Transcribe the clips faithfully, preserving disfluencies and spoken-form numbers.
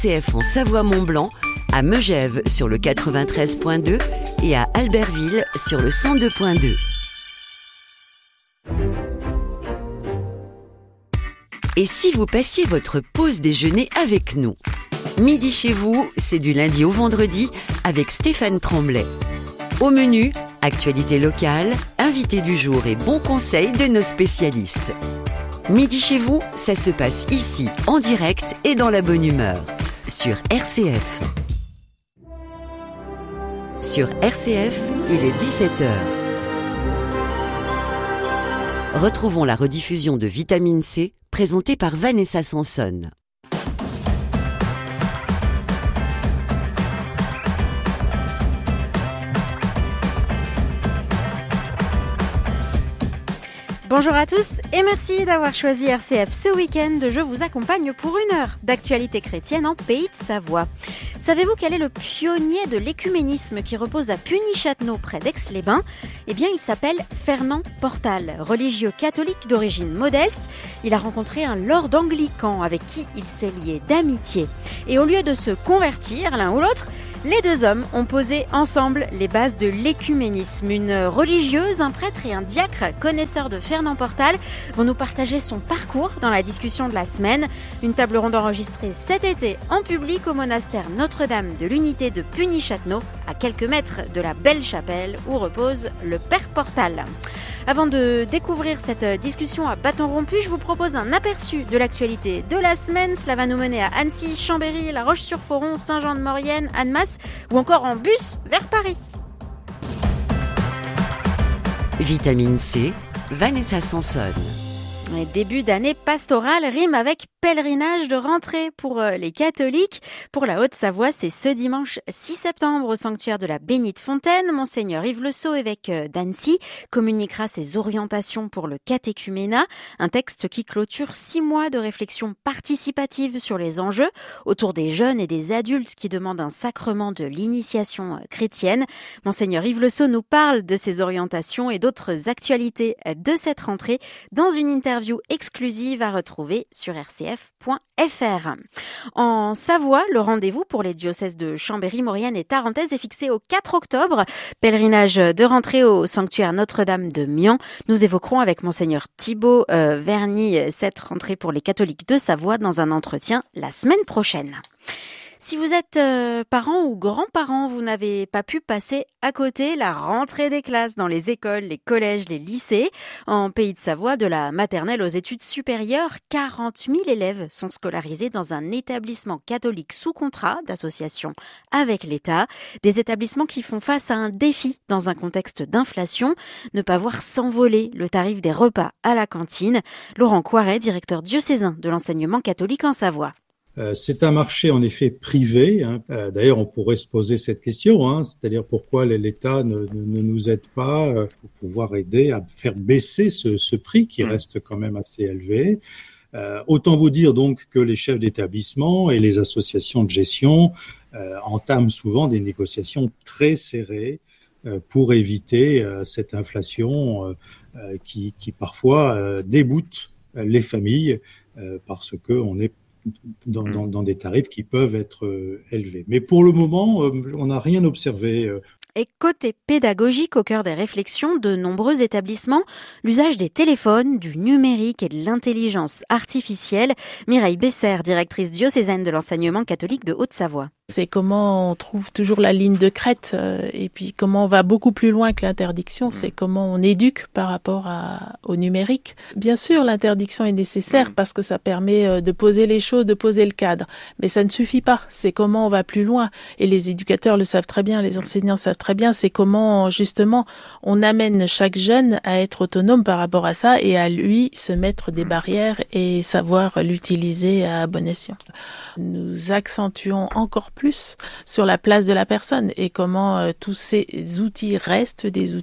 C F en Savoie-Mont-Blanc, à Megève sur le quatre-vingt-treize point deux et à Albertville sur le cent deux point deux. Et si vous passiez votre pause déjeuner avec nous? Midi chez vous, c'est du lundi au vendredi avec Stéphane Tremblay. Au menu, actualité locale, invité du jour et bons conseils de nos spécialistes. Midi chez vous, ça se passe ici, en direct et dans la bonne humeur, sur R C F. Sur R C F, il est dix-sept heures. Retrouvons la rediffusion de Vitamine C, présentée par Vanessa Sanson. Bonjour à tous et merci d'avoir choisi R C F ce week-end. Je vous accompagne pour une heure d'actualité chrétienne en Pays de Savoie. Savez-vous quel est le pionnier de l'écuménisme qui repose à Puny-Châtenot près d'Aix-les-Bains? Eh bien, il s'appelle Fernand Portal, religieux catholique d'origine modeste. Il a rencontré un lord anglican avec qui il s'est lié d'amitié. Et au lieu de se convertir l'un ou l'autre, les deux hommes ont posé ensemble les bases de l'écuménisme. Une religieuse, un prêtre et un diacre, connaisseurs de Fernand Portal, vont nous partager son parcours dans la discussion de la semaine. Une table ronde enregistrée cet été en public au monastère Notre-Dame de l'Unité de Puny-Châtenot, à quelques mètres de la belle chapelle où repose le Père Portal. Avant de découvrir cette discussion à bâton rompu, je vous propose un aperçu de l'actualité de la semaine. Cela va nous mener à Annecy, Chambéry, La Roche-sur-Foron, Saint-Jean-de-Maurienne, Annemasse ou encore en bus vers Paris. Vitamine C, Vanessa Sanson. Et début d'année pastorale rime avec pèlerinage de rentrée pour les catholiques. Pour la Haute-Savoie, c'est ce dimanche six septembre au sanctuaire de la Bénite Fontaine. Monseigneur Yves Le Sceau, évêque d'Annecy, communiquera ses orientations pour le catéchuménat, un texte qui clôture six mois de réflexion participative sur les enjeux autour des jeunes et des adultes qui demandent un sacrement de l'initiation chrétienne. Monseigneur Yves Le Sceau nous parle de ses orientations et d'autres actualités de cette rentrée dans une interview exclusive à retrouver sur r c f point f r. En Savoie, le rendez-vous pour les diocèses de Chambéry, Maurienne et Tarentaise est fixé au quatre octobre. Pèlerinage de rentrée au sanctuaire Notre-Dame de Mian. Nous évoquerons avec Monseigneur Thibaut euh, Verny cette rentrée pour les catholiques de Savoie dans un entretien la semaine prochaine. Si vous êtes euh, parents ou grands-parents, vous n'avez pas pu passer à côté la rentrée des classes dans les écoles, les collèges, les lycées. En Pays de Savoie, de la maternelle aux études supérieures, quarante mille élèves sont scolarisés dans un établissement catholique sous contrat d'association avec l'État. Des établissements qui font face à un défi dans un contexte d'inflation, ne pas voir s'envoler le tarif des repas à la cantine. Laurent Coiret, directeur diocésain de l'enseignement catholique en Savoie. Euh, c'est un marché en effet privé. Hein. Euh, d'ailleurs, on pourrait se poser cette question, hein, c'est-à-dire pourquoi l'État ne, ne, ne nous aide pas euh, pour pouvoir aider à faire baisser ce, ce prix qui reste quand même assez élevé. Euh, autant vous dire donc que les chefs d'établissement et les associations de gestion euh, entament souvent des négociations très serrées euh, pour éviter euh, cette inflation euh, euh, qui, qui parfois euh, déboute les familles euh, parce que on est Dans, dans, dans des tarifs qui peuvent être euh, élevés. Mais pour le moment, euh, on n'a rien observé. Euh. Et côté pédagogique, au cœur des réflexions de nombreux établissements, l'usage des téléphones, du numérique et de l'intelligence artificielle. Mireille Besser, directrice diocésaine de l'enseignement catholique de Haute-Savoie. C'est comment on trouve toujours la ligne de crête euh, et puis comment on va beaucoup plus loin que l'interdiction, c'est comment on éduque par rapport à, au numérique. Bien sûr, l'interdiction est nécessaire parce que ça permet euh, de poser les choses, de poser le cadre, mais ça ne suffit pas, c'est comment on va plus loin. Et les éducateurs le savent très bien, les enseignants savent très bien, c'est comment justement on amène chaque jeune à être autonome par rapport à ça et à lui se mettre des barrières et savoir l'utiliser à bon escient. Nous accentuons encore plus plus sur la place de la personne et comment euh, tous ces outils restent des outils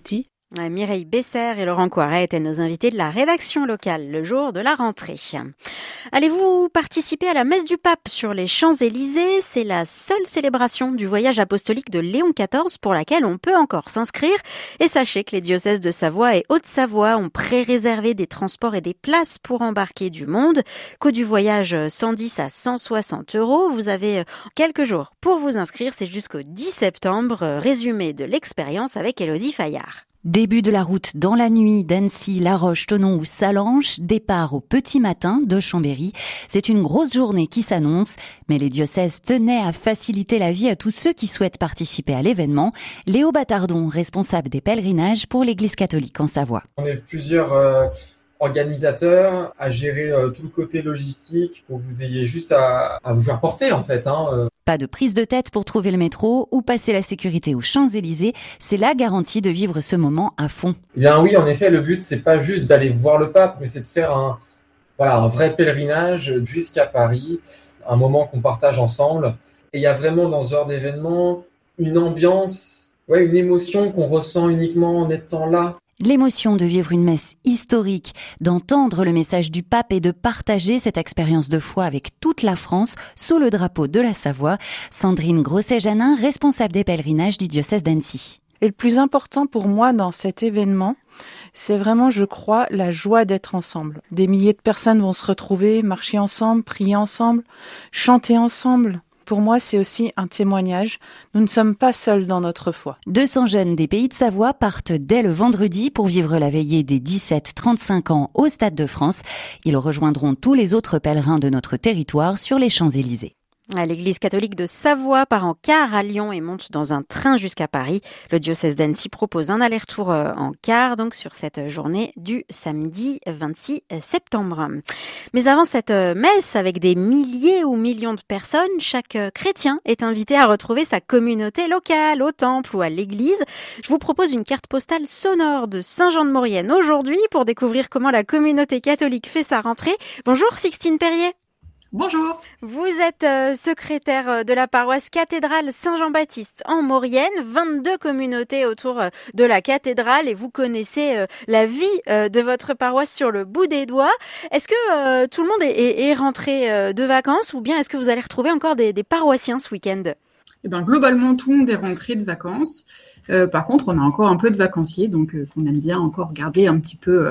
Mireille Besser et Laurent Coiret étaient nos invités de la rédaction locale le jour de la rentrée. Allez-vous participer à la messe du pape sur les Champs-Élysées ? C'est la seule célébration du voyage apostolique de Léon quatorze pour laquelle on peut encore s'inscrire. Et sachez que les diocèses de Savoie et Haute-Savoie ont pré-réservé des transports et des places pour embarquer du monde. Coût du voyage cent dix à cent soixante euros. Vous avez quelques jours pour vous inscrire. C'est jusqu'au dix septembre. Résumé de l'expérience avec Élodie Fayard. Début de la route dans la nuit d'Annecy, La Roche, Thonon ou Sallanches, départ au petit matin de Chambéry. C'est une grosse journée qui s'annonce, mais les diocèses tenaient à faciliter la vie à tous ceux qui souhaitent participer à l'événement. Léo Battardon, responsable des pèlerinages pour l'Église catholique en Savoie. On est plusieurs euh, organisateurs à gérer euh, tout le côté logistique pour que vous ayez juste à, à vous faire porter en fait. Hein, euh. Pas de prise de tête pour trouver le métro ou passer la sécurité aux Champs-Élysées, c'est la garantie de vivre ce moment à fond. Eh bien oui, en effet, le but c'est pas juste d'aller voir le pape, mais c'est de faire un, voilà, un vrai pèlerinage jusqu'à Paris, un moment qu'on partage ensemble. Et il y a vraiment dans ce genre d'événement une ambiance, ouais, une émotion qu'on ressent uniquement en étant là. L'émotion de vivre une messe historique, d'entendre le message du pape et de partager cette expérience de foi avec toute la France sous le drapeau de la Savoie. Sandrine Grosset-Janin, responsable des pèlerinages du diocèse d'Annecy. Et le plus important pour moi dans cet événement, c'est vraiment, je crois, la joie d'être ensemble. Des milliers de personnes vont se retrouver, marcher ensemble, prier ensemble, chanter ensemble. Pour moi, c'est aussi un témoignage. Nous ne sommes pas seuls dans notre foi. deux cents jeunes des Pays de Savoie partent dès le vendredi pour vivre la veillée des dix-sept trente-cinq ans au Stade de France. Ils rejoindront tous les autres pèlerins de notre territoire sur les Champs-Élysées. L'Église catholique de Savoie part en car à Lyon et monte dans un train jusqu'à Paris. Le diocèse d'Annecy propose un aller-retour en car donc sur cette journée du samedi vingt-six septembre. Mais avant cette messe avec des milliers ou millions de personnes, chaque chrétien est invité à retrouver sa communauté locale au temple ou à l'église. Je vous propose une carte postale sonore de Saint-Jean-de-Maurienne aujourd'hui pour découvrir comment la communauté catholique fait sa rentrée. Bonjour Sixtine Perrier. Bonjour. Vous êtes euh, secrétaire de la paroisse cathédrale Saint-Jean-Baptiste en Maurienne, vingt-deux communautés autour euh, de la cathédrale et vous connaissez euh, la vie euh, de votre paroisse sur le bout des doigts. Est-ce que euh, tout le monde est, est, est rentré euh, de vacances ou bien est-ce que vous allez retrouver encore des, des paroissiens ce week-end ? Eh ben, globalement, tout le monde est rentré de vacances. Euh, par contre, on a encore un peu de vacanciers, donc euh, qu'on aime bien encore garder un petit peu... Euh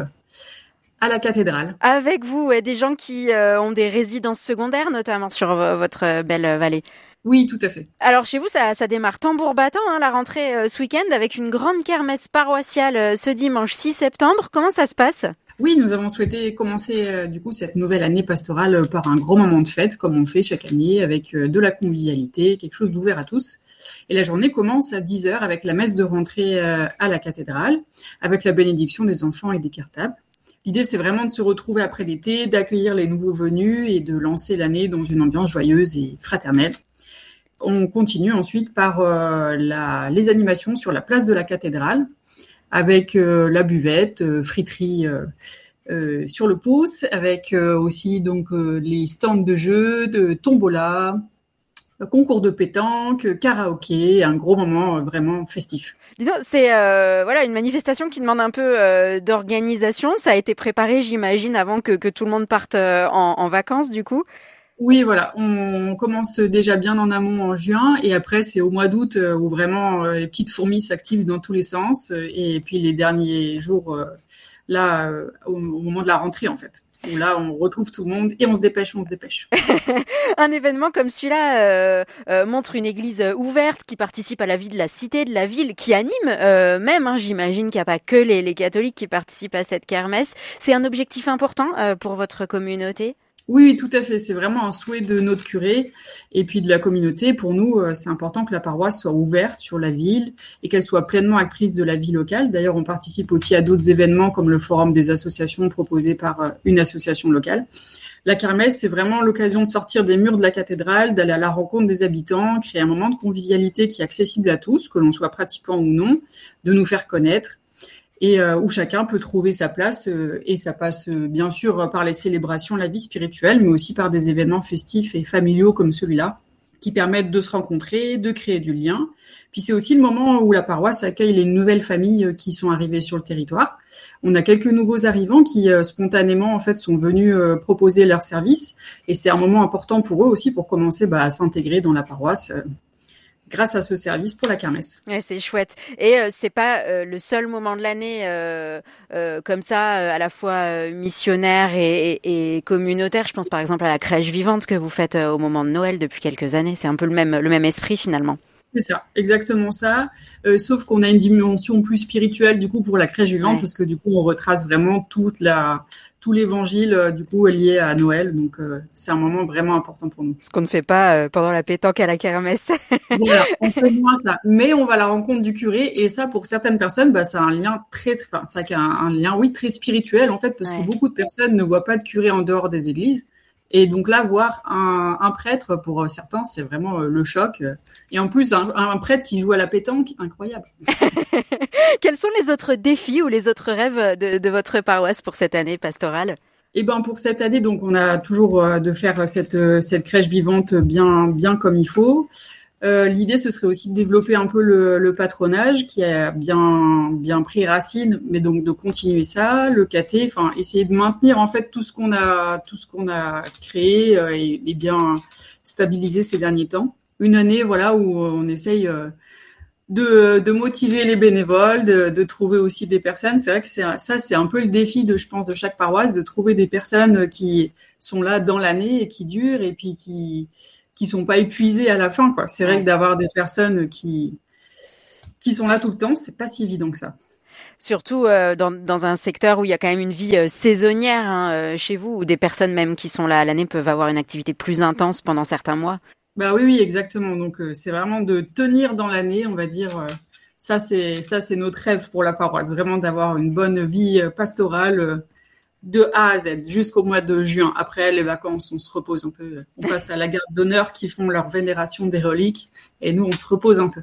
à la cathédrale. Avec vous, des gens qui euh, ont des résidences secondaires, notamment sur v- votre belle vallée. Oui, tout à fait. Alors chez vous, ça, ça démarre tambour battant, hein, la rentrée euh, ce week-end, avec une grande kermesse paroissiale euh, ce dimanche six septembre. Comment ça se passe ? Oui, nous avons souhaité commencer euh, du coup cette nouvelle année pastorale euh, par un grand moment de fête, comme on fait chaque année, avec euh, de la convivialité, quelque chose d'ouvert à tous. Et la journée commence à dix heures avec la messe de rentrée euh, à la cathédrale, avec la bénédiction des enfants et des cartables. L'idée, c'est vraiment de se retrouver après l'été, d'accueillir les nouveaux venus et de lancer l'année dans une ambiance joyeuse et fraternelle. On continue ensuite par euh, la, les animations sur la place de la cathédrale, avec euh, la buvette, euh, friterie euh, euh, sur le pouce, avec euh, aussi donc euh, les stands de jeux, de tombola, concours de pétanque, karaoké, un gros moment euh, vraiment festif. Dis donc, c'est euh, voilà une manifestation qui demande un peu euh, d'organisation. Ça a été préparé, j'imagine, avant que, que tout le monde parte euh, en, en vacances, du coup. Oui, voilà. On commence déjà bien en amont en juin et après, c'est au mois d'août euh, où vraiment euh, les petites fourmis s'activent dans tous les sens. Et puis les derniers jours, euh, là, euh, au, au moment de la rentrée, en fait. Où là, on retrouve tout le monde et on se dépêche, on se dépêche. Un événement comme celui-là euh, euh, montre une église ouverte qui participe à la vie de la cité, de la ville, qui anime euh, même. Hein, j'imagine qu'il n'y a pas que les, les catholiques qui participent à cette kermesse. C'est un objectif important euh, pour votre communauté ? Oui, tout à fait. C'est vraiment un souhait de notre curé et puis de la communauté. Pour nous, c'est important que la paroisse soit ouverte sur la ville et qu'elle soit pleinement actrice de la vie locale. D'ailleurs, on participe aussi à d'autres événements comme le forum des associations proposé par une association locale. La kermesse, c'est vraiment l'occasion de sortir des murs de la cathédrale, d'aller à la rencontre des habitants, créer un moment de convivialité qui est accessible à tous, que l'on soit pratiquant ou non, de nous faire connaître. Et euh, où chacun peut trouver sa place euh, et ça passe euh, bien sûr par les célébrations, la vie spirituelle, mais aussi par des événements festifs et familiaux comme celui-là. qui permettent de se rencontrer, de créer du lien. Puis c'est aussi le moment où la paroisse accueille les nouvelles familles qui sont arrivées sur le territoire. On a quelques nouveaux arrivants qui euh, spontanément en fait sont venus euh, proposer leurs services, et c'est un moment important pour eux aussi pour commencer bah, à s'intégrer dans la paroisse euh, grâce à ce service pour la kermesse. Ouais, c'est chouette. Et euh, c'est pas euh, le seul moment de l'année euh, euh, comme ça, euh, à la fois euh, missionnaire et, et, et communautaire. Je pense par exemple à la crèche vivante que vous faites euh, au moment de Noël depuis quelques années. C'est un peu le même, le même esprit finalement. C'est ça, exactement ça. Euh, sauf qu'on a une dimension plus spirituelle du coup pour la crèche vivante, ouais. Parce que du coup on retrace vraiment toute la, tout l'évangile euh, du coup lié à Noël. Donc euh, c'est un moment vraiment important pour nous. Ce qu'on ne fait pas euh, pendant la pétanque à la kermesse. Voilà, on fait moins ça. Mais on va à la rencontre du curé, et ça pour certaines personnes, bah ça a un lien très, enfin ça a un, un lien oui très spirituel en fait, parce ouais. que beaucoup de personnes ne voient pas de curé en dehors des églises. Et donc là, voir un, un prêtre, pour certains, c'est vraiment le choc. Et en plus, un, un prêtre qui joue à la pétanque, incroyable. Quels sont les autres défis ou les autres rêves de, de votre paroisse pour cette année pastorale ? Eh ben pour cette année, donc on a toujours de faire cette, cette crèche vivante bien, bien comme il faut. Euh, l'idée, ce serait aussi de développer un peu le, le patronage qui a bien, bien pris racine, mais donc de continuer ça, le caté, enfin essayer de maintenir en fait tout ce qu'on a, tout ce qu'on a créé euh, et, et bien stabiliser ces derniers temps. Une année, voilà, où on essaye euh, de, de motiver les bénévoles, de, de trouver aussi des personnes. C'est vrai que c'est, ça, c'est un peu le défi de, je pense, de chaque paroisse, de trouver des personnes qui sont là dans l'année et qui durent et puis qui qui sont pas épuisés à la fin, quoi. C'est vrai que d'avoir des personnes qui qui sont là tout le temps, c'est pas si évident que ça. Surtout euh, dans dans un secteur où il y a quand même une vie euh, saisonnière hein, euh, chez vous, où des personnes même qui sont là à l'année peuvent avoir une activité plus intense pendant certains mois. Bah oui, oui, exactement. Donc euh, c'est vraiment de tenir dans l'année, on va dire. Euh, ça c'est ça c'est notre rêve pour la paroisse, vraiment d'avoir une bonne vie euh, pastorale. Euh, de A à Z jusqu'au mois de juin. Après les vacances, on se repose un peu. On passe à la garde d'honneur qui font leur vénération des reliques et nous, on se repose un peu.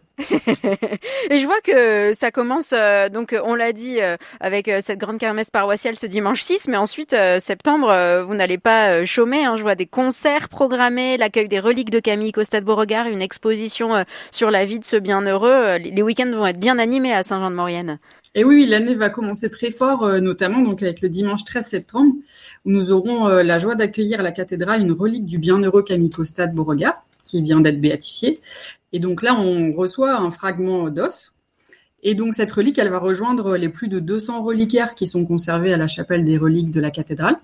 Et je vois que ça commence, euh, donc on l'a dit, euh, avec euh, cette grande kermesse paroissiale ce dimanche six, mais ensuite, euh, septembre, euh, vous n'allez pas euh, chômer. Hein, je vois des concerts programmés, l'accueil des reliques de Camille Costat-Beauregard, une exposition euh, sur la vie de ce bienheureux. Les week-ends vont être bien animés à Saint-Jean-de-Maurienne. Et oui, l'année va commencer très fort, euh, notamment donc avec le dimanche treize septembre, où nous aurons euh, la joie d'accueillir à la cathédrale une relique du bienheureux Camille Costat-Beauregard, qui vient d'être béatifié. Et donc là, on reçoit un fragment d'os. Et donc cette relique, elle va rejoindre les plus de deux cents reliquaires qui sont conservés à la chapelle des reliques de la cathédrale.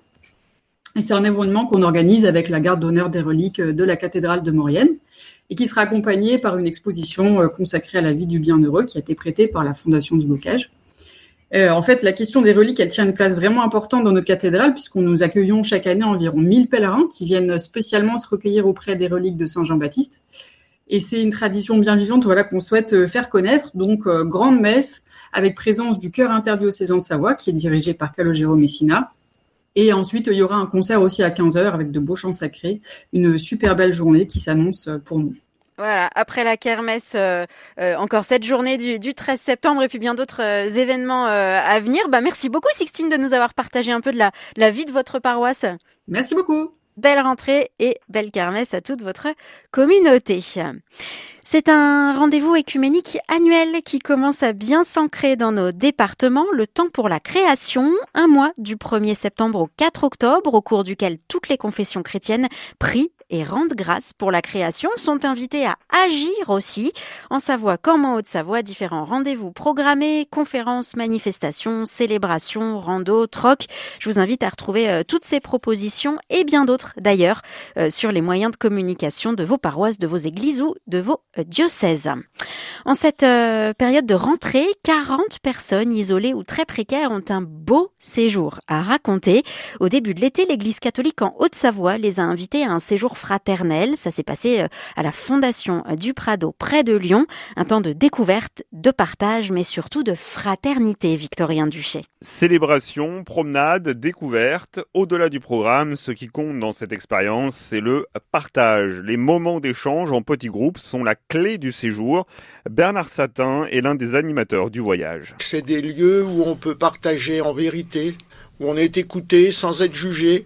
Et c'est un événement qu'on organise avec la garde d'honneur des reliques de la cathédrale de Maurienne, et qui sera accompagné par une exposition consacrée à la vie du bienheureux qui a été prêtée par la Fondation du Bocage. Euh, en fait, la question des reliques, elle tient une place vraiment importante dans nos cathédrales, puisqu'on nous accueillons chaque année environ mille pèlerins qui viennent spécialement se recueillir auprès des reliques de Saint Jean-Baptiste. Et c'est une tradition bien vivante, voilà, qu'on souhaite faire connaître. Donc, euh, grande messe avec présence du chœur interdiocésain de Savoie, qui est dirigé par Calogero Messina. Et ensuite, il y aura un concert aussi à quinze heures avec de beaux chants sacrés. Une super belle journée qui s'annonce pour nous. Voilà, après la kermesse, euh, euh, encore cette journée du, du treize septembre et puis bien d'autres euh, événements euh, à venir. Bah, merci beaucoup Sixtine de nous avoir partagé un peu de la, la vie de votre paroisse. Merci beaucoup. Belle rentrée et belle kermesse à toute votre communauté. C'est un rendez-vous écuménique annuel qui commence à bien s'ancrer dans nos départements. Le temps pour la création, un mois du premier septembre au quatre octobre, au cours duquel toutes les confessions chrétiennes prient et rendent grâce pour la création, sont invités à agir aussi. En Savoie comme en Haute-Savoie, différents rendez-vous programmés, conférences, manifestations, célébrations, randos, trocs. Je vous invite à retrouver euh, toutes ces propositions et bien d'autres d'ailleurs euh, sur les moyens de communication de vos paroisses, de vos églises ou de vos euh, diocèses. En cette euh, période de rentrée, quarante personnes isolées ou très précaires ont un beau séjour à raconter. Au début de l'été, l'Église catholique en Haute-Savoie les a invités à un séjour fraternel. Ça s'est passé à la Fondation du Prado près de Lyon. Un temps de découverte, de partage, mais surtout de fraternité, Victorien Duché. Célébration, promenade, découverte. Au-delà du programme, ce qui compte dans cette expérience, c'est le partage. Les moments d'échange en petits groupes sont la clé du séjour. Bernard Satin est l'un des animateurs du voyage. C'est des lieux où on peut partager en vérité, où on est écouté sans être jugé.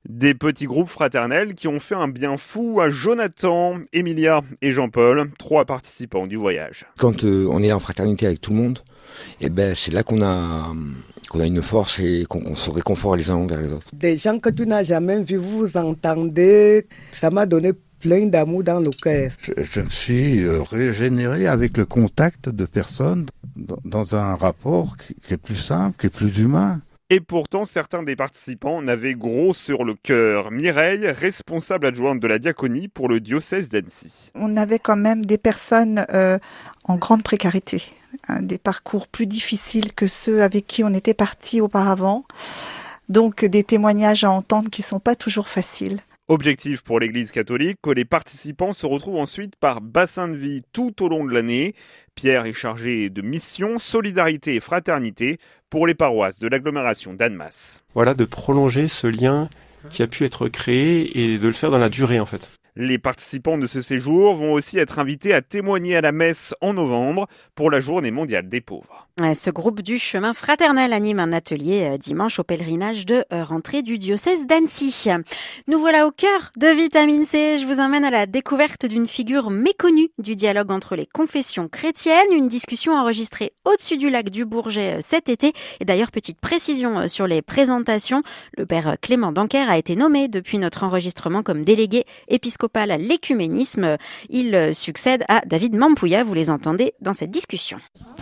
Des petits groupes fraternels qui ont fait un bien fou à Jonathan, Emilia et Jean-Paul, trois participants du voyage. Quand euh, on est en fraternité avec tout le monde, eh ben, c'est là qu'on a, qu'on a une force et qu'on, qu'on se réconforte les uns envers les autres. Des gens que tu n'as jamais vus, vous vous entendez, ça m'a donné plein d'amour dans le cœur. Je, je me suis régénéré avec le contact de personnes dans, dans un rapport qui, qui est plus simple, qui est plus humain. Et pourtant, certains des participants n'avaient gros sur le cœur. Mireille, responsable adjointe de la diaconie pour le diocèse d'Annecy. On avait quand même des personnes euh, en grande précarité, hein, des parcours plus difficiles que ceux avec qui on était partis auparavant. Donc des témoignages à entendre qui ne sont pas toujours faciles. Objectif pour l'Église catholique, que les participants se retrouvent ensuite par bassin de vie tout au long de l'année. Pierre est chargé de mission, solidarité et fraternité pour les paroisses de l'agglomération d'Annemasse. Voilà, de prolonger ce lien qui a pu être créé et de le faire dans la durée en fait. Les participants de ce séjour vont aussi être invités à témoigner à la messe en novembre pour la Journée mondiale des pauvres. Ce groupe du chemin fraternel anime un atelier dimanche au pèlerinage de rentrée du diocèse d'Annecy. Nous voilà au cœur de Vitamine C. Je vous emmène à la découverte d'une figure méconnue du dialogue entre les confessions chrétiennes. Une discussion enregistrée au-dessus du lac du Bourget cet été. Et d'ailleurs, petite précision sur les présentations. Le père Clément Danker a été nommé depuis notre enregistrement comme délégué épiscopal à l'écuménisme. Il succède à David Mampouya. Vous les entendez dans cette discussion.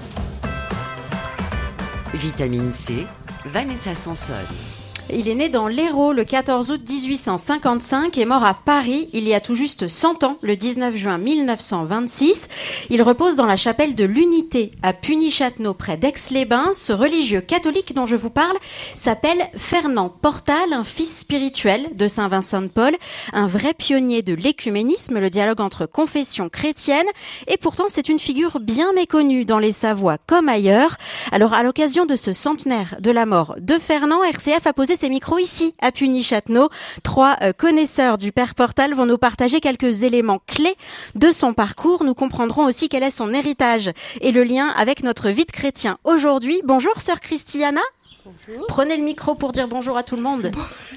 Vitamine C, Vanessa Sansone. Il est né dans l'Hérault le quatorze août dix-huit cent cinquante-cinq et mort à Paris il y a tout juste cent ans, le dix-neuf juin mille neuf cent vingt-six. Il repose dans la chapelle de l'Unité à Puny-Châtenot près d'Aix-les-Bains. Ce religieux catholique dont je vous parle s'appelle Fernand Portal, un fils spirituel de Saint Vincent de Paul, un vrai pionnier de l'écuménisme, le dialogue entre confessions chrétiennes. Et pourtant, c'est une figure bien méconnue dans les Savoies comme ailleurs. Alors, à l'occasion de ce centenaire de la mort de Fernand, R C F a posé ses micros ici, à Puny-Châtenot. Trois euh, connaisseurs du Père Portal vont nous partager quelques éléments clés de son parcours. Nous comprendrons aussi quel est son héritage et le lien avec notre vie de chrétien aujourd'hui. Bonjour, sœur Christiana. Bonjour. Prenez le micro pour dire bonjour à tout le monde.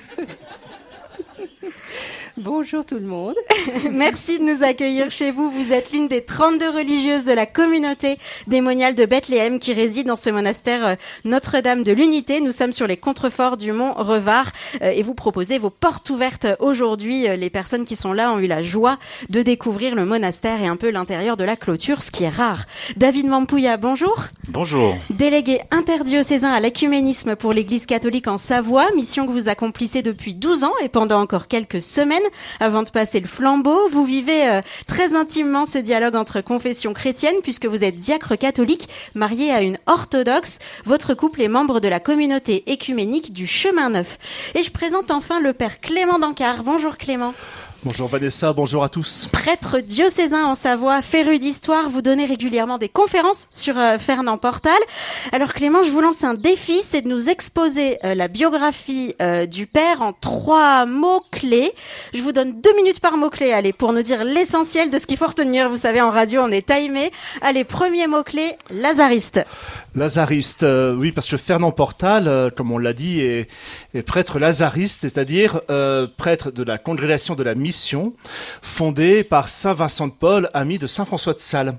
Bonjour tout le monde. Merci de nous accueillir chez vous. Vous êtes l'une des trente-deux religieuses de la communauté démoniale de Bethléem qui réside dans ce monastère Notre-Dame de l'Unité. Nous sommes sur les contreforts du mont Revard et vous proposez vos portes ouvertes aujourd'hui. Les personnes qui sont là ont eu la joie de découvrir le monastère et un peu l'intérieur de la clôture, ce qui est rare. David Mampouya, bonjour. Bonjour. Délégué interdiocésain à l'écuménisme pour l'Église catholique en Savoie, mission que vous accomplissez depuis douze ans et pendant encore quelques semaines. Avant de passer le flambeau, vous vivez euh, très intimement ce dialogue entre confessions chrétiennes puisque vous êtes diacre catholique marié à une orthodoxe. Votre couple est membre de la communauté écuménique du Chemin Neuf. Et je présente enfin le père Clément Danker. Bonjour Clément. Bonjour Vanessa, bonjour à tous. Prêtre diocésain en Savoie, féru d'histoire, vous donnez régulièrement des conférences sur euh, Fernand Portal. Alors Clément, je vous lance un défi, c'est de nous exposer euh, la biographie euh, du père en trois mots-clés. Je vous donne deux minutes par mot-clé, allez, pour nous dire l'essentiel de ce qu'il faut retenir. Vous savez, en radio, on est timé. Allez, premier mot-clé, lazariste. Lazariste, euh, oui, parce que Fernand Portal, euh, comme on l'a dit, est, est prêtre lazariste, c'est-à-dire euh, prêtre de la congrégation de la mission, fondée par Saint Vincent de Paul, ami de Saint François de Sales.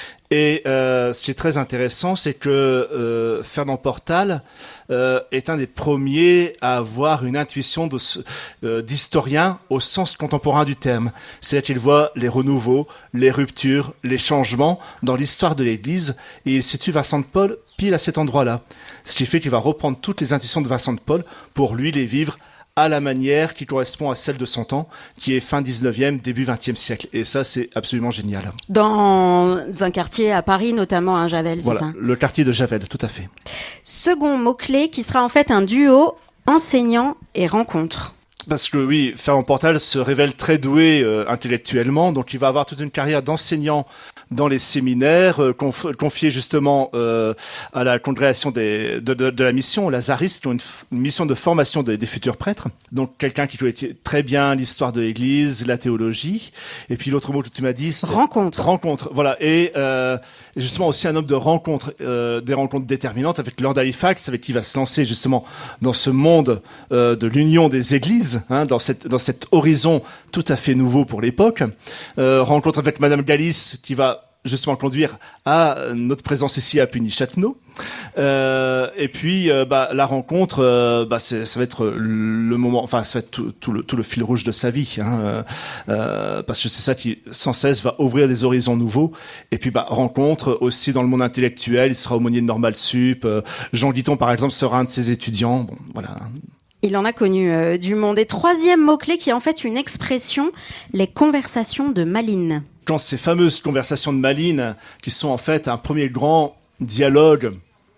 Et euh, ce qui est très intéressant, c'est que euh, Fernand Portal euh, est un des premiers à avoir une intuition de, euh, d'historien au sens contemporain du terme. C'est-à-dire qu'il voit les renouveaux, les ruptures, les changements dans l'histoire de l'Église, et il situe Vincent de Paul pile à cet endroit-là. Ce qui fait qu'il va reprendre toutes les intuitions de Vincent de Paul pour lui les vivre à la manière qui correspond à celle de son temps, qui est fin dix-neuvième, début vingtième siècle. Et ça, c'est absolument génial. Dans un quartier à Paris, notamment à Javel, voilà, c'est ça ? Le quartier de Javel, tout à fait. Second mot-clé, qui sera en fait un duo enseignant et rencontre. Parce que oui, Fernand Portal se révèle très doué euh, intellectuellement, donc il va avoir toute une carrière d'enseignant dans les séminaires, euh, conf- confié justement euh, à la congrégation des, de, de, de la mission, aux lazaristes, qui ont une, f- une mission de formation des, des futurs prêtres. Donc quelqu'un qui connaît très bien l'histoire de l'Église, la théologie. Et puis l'autre mot que tu m'as dit, c'est rencontre. Rencontre, voilà. Et euh, justement aussi un homme de rencontre, euh, des rencontres déterminantes avec Lord Halifax, avec qui il va se lancer justement dans ce monde euh, de l'union des Églises. l'Église, hein, dans cette dans cet horizon tout à fait nouveau pour l'époque. Euh, rencontre avec Madame Galis qui va justement conduire à notre présence ici à Puny-Châtenot. Euh, et puis euh, bah, la rencontre, euh, bah, c'est, ça va être le moment, enfin ça va être tout, tout, le, tout le fil rouge de sa vie, hein, euh, parce que c'est ça qui sans cesse va ouvrir des horizons nouveaux. Et puis bah, rencontre aussi dans le monde intellectuel, il sera aumônier de Normal Sup. Euh, Jean Guiton par exemple sera un de ses étudiants. Bon, voilà. Il en a connu euh, du monde. Et troisième mot-clé qui est en fait une expression, les conversations de Malines. Quand ces fameuses conversations de Malines, qui sont en fait un premier grand dialogue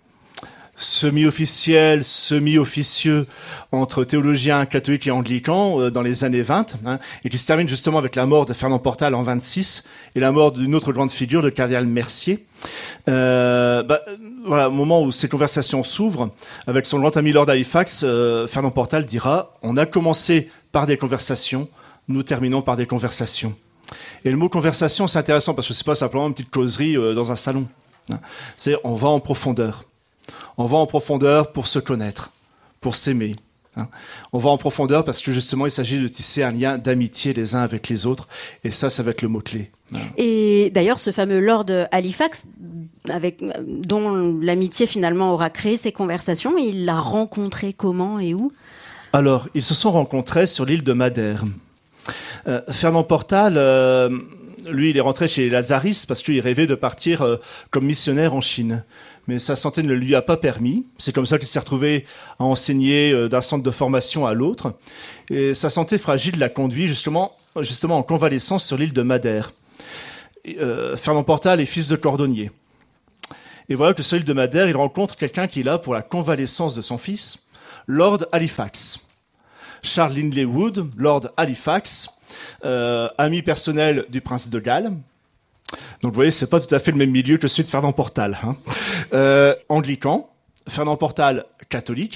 semi-officiel, semi-officieux entre théologiens catholiques et anglicans euh, dans les années vingt, hein, et qui se termine justement avec la mort de Fernand Portal en vingt-six et la mort d'une autre grande figure, le cardinal Mercier. Euh, bah, voilà, au moment où ces conversations s'ouvrent, avec son grand ami Lord Halifax, euh, Fernand Portal dira « On a commencé par des conversations, nous terminons par des conversations ». Et le mot conversation, c'est intéressant parce que c'est pas simplement une petite causerie euh, dans un salon. Hein. C'est on va en profondeur. On va en profondeur pour se connaître, pour s'aimer. Hein. On va en profondeur parce que justement, il s'agit de tisser un lien d'amitié les uns avec les autres. Et ça, ça va être le mot-clé. Hein. Et d'ailleurs, ce fameux Lord Halifax, avec, dont l'amitié finalement aura créé ces conversations, il l'a rencontré comment et où ? Alors, ils se sont rencontrés sur l'île de Madère. Euh, Fernand Portal, euh, lui, il est rentré chez les Lazaristes parce qu'il rêvait de partir euh, comme missionnaire en Chine. Mais sa santé ne lui a pas permis. C'est comme ça qu'il s'est retrouvé à enseigner euh, d'un centre de formation à l'autre. Et sa santé fragile l'a conduit justement, justement en convalescence sur l'île de Madère. Et, euh, Fernand Portal est fils de cordonnier. Et voilà que sur l'île de Madère, il rencontre quelqu'un qui est là pour la convalescence de son fils, Lord Halifax. Charles Lindley Wood, Lord Halifax, euh, ami personnel du prince de Galles. Donc vous voyez, c'est pas tout à fait le même milieu que celui de Fernand Portal. Hein. Euh, anglican, Fernand Portal catholique.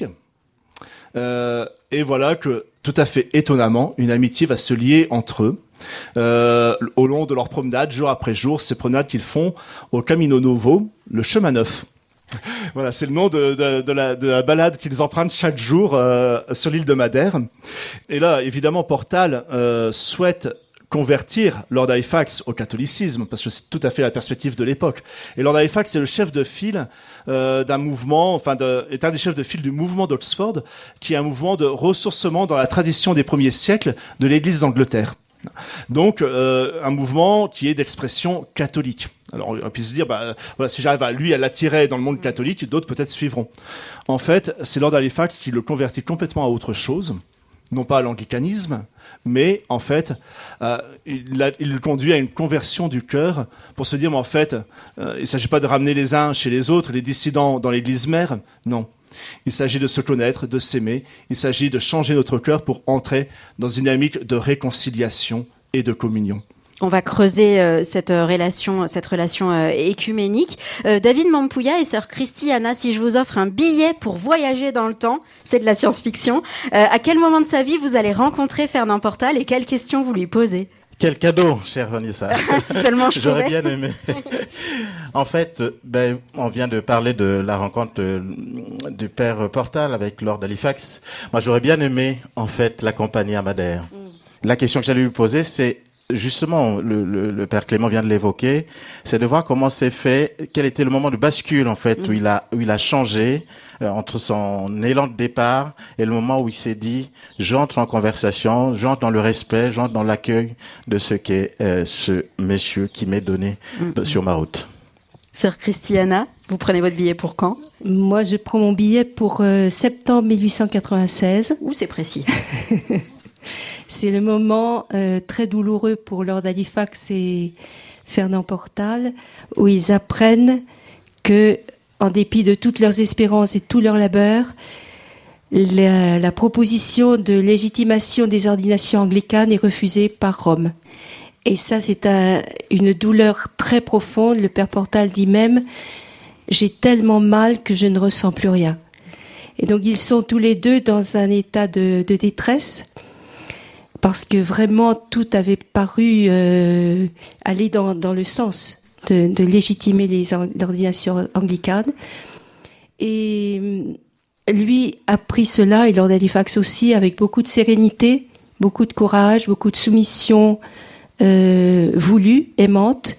Euh, et voilà que, tout à fait étonnamment, une amitié va se lier entre eux euh, au long de leurs promenades, jour après jour, ces promenades qu'ils font au Camino Novo, le chemin neuf. Voilà, c'est le nom de, de, de, la, de la balade qu'ils empruntent chaque jour euh, sur l'île de Madère. Et là, évidemment, Portal euh, souhaite convertir Lord Halifax au catholicisme, parce que c'est tout à fait la perspective de l'époque. Et Lord Halifax est le chef de file euh, d'un mouvement, enfin, de, est un des chefs de file du mouvement d'Oxford, qui est un mouvement de ressourcement dans la tradition des premiers siècles de l'Église d'Angleterre. Donc, euh, un mouvement qui est d'expression catholique. Alors, on peut se dire, bah, voilà, si j'arrive à lui à l'attirer dans le monde catholique, d'autres peut-être suivront. En fait, c'est Lord Halifax qui le convertit complètement à autre chose, non pas à l'anglicanisme, mais en fait, euh, il, a, il le conduit à une conversion du cœur pour se dire, mais en fait, euh, il ne s'agit pas de ramener les uns chez les autres, les dissidents dans l'église mère, non. Il s'agit de se connaître, de s'aimer. Il s'agit de changer notre cœur pour entrer dans une dynamique de réconciliation et de communion. On va creuser euh, cette euh, relation, cette relation euh, écuménique. Euh, David Mampouya et sœur Christiana, si je vous offre un billet pour voyager dans le temps, c'est de la science-fiction. Euh, à quel moment de sa vie vous allez rencontrer Fernand Portal et quelles questions vous lui posez ? Quel cadeau, chère Vanessa. Si seulement je J'aurais pouvais. bien aimé. En fait, ben, on vient de parler de la rencontre de, du père Portal avec Lord Halifax. Moi, j'aurais bien aimé, en fait, l'accompagner à Madère. Mm. La question que j'allais lui poser, c'est justement, le, le, le père Clément vient de l'évoquer, c'est de voir comment c'est fait, quel était le moment de bascule, en fait, mm. où il a, où il a changé, euh, entre son élan de départ et le moment où il s'est dit, j'entre en conversation, j'entre dans le respect, j'entre dans l'accueil de ce qu'est euh, ce monsieur qui m'est donné mm. sur ma route. Sœur Christiana, vous prenez votre billet pour quand ? Moi, je prends mon billet pour euh, septembre mille huit cent quatre-vingt-seize. Ouh, c'est précis. C'est le moment euh, très douloureux pour Lord Halifax et Fernand Portal, où ils apprennent que, en dépit de toutes leurs espérances et tous leurs labeurs, la, la proposition de légitimation des ordinations anglicanes est refusée par Rome. Et ça, c'est un, une douleur très profonde. Le père Portal dit même « J'ai tellement mal que je ne ressens plus rien ». Et donc, ils sont tous les deux dans un état de, de détresse, parce que vraiment tout avait paru euh, aller dans, dans le sens de, de légitimer les ordinations anglicanes. Et lui a pris cela, et Lord Halifax aussi, avec beaucoup de sérénité, beaucoup de courage, beaucoup de soumission euh, voulue, aimante.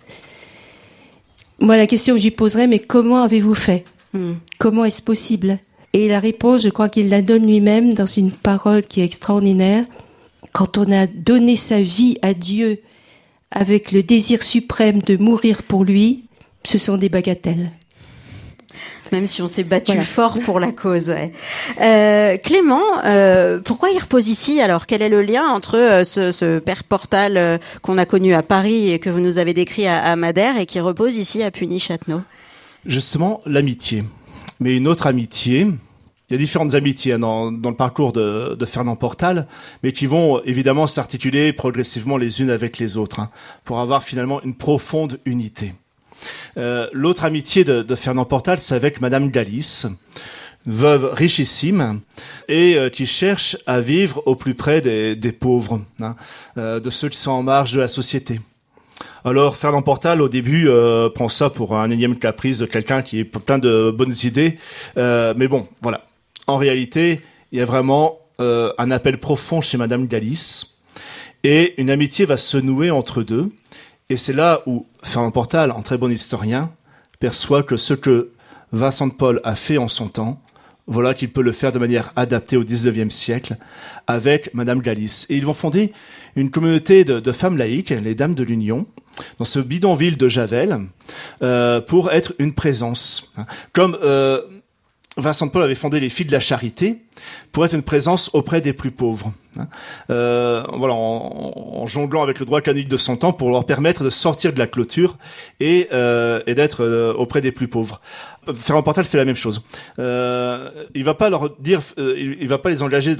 Moi, la question que j'y poserais, mais comment avez-vous fait ? hmm. Comment est-ce possible ? Et la réponse, je crois qu'il la donne lui-même dans une parole qui est extraordinaire. Quand on a donné sa vie à Dieu avec le désir suprême de mourir pour lui, ce sont des bagatelles. Même si on s'est battu Voilà. fort pour la cause. Ouais. Euh, Clément, euh, pourquoi il repose ici alors ? Quel est le lien entre euh, ce, ce père Portal euh, qu'on a connu à Paris et que vous nous avez décrit à, à Madère et qui repose ici à Puny-Châtenot ? Justement, l'amitié. Mais une autre amitié. Il y a différentes amitiés hein, dans, dans le parcours de, de Fernand Portal, mais qui vont évidemment s'articuler progressivement les unes avec les autres, hein, pour avoir finalement une profonde unité. Euh, l'autre amitié de, de Fernand Portal, c'est avec Madame Galis, veuve richissime, et euh, qui cherche à vivre au plus près des, des pauvres, hein, euh, de ceux qui sont en marge de la société. Alors Fernand Portal au début euh, prend ça pour un énième caprice de quelqu'un qui est plein de bonnes idées, euh, mais bon, voilà. En réalité, il y a vraiment euh, un appel profond chez Madame Galis, et une amitié va se nouer entre deux. Et c'est là où Fernand Portal, en très bon historien, perçoit que ce que Vincent de Paul a fait en son temps, voilà qu'il peut le faire de manière adaptée au dix-neuvième siècle avec Madame Galis. Et ils vont fonder une communauté de, de femmes laïques, les Dames de l'Union, dans ce bidonville de Javel, euh, pour être une présence. Comme euh, Vincent de Paul avait fondé les Filles de la Charité, pour être une présence auprès des plus pauvres. Euh, voilà, en, en jonglant avec le droit canonique de son temps pour leur permettre de sortir de la clôture et, euh, et d'être euh, auprès des plus pauvres. Fernand Portal fait la même chose. Euh, il va pas leur dire, euh, il, il va pas les engager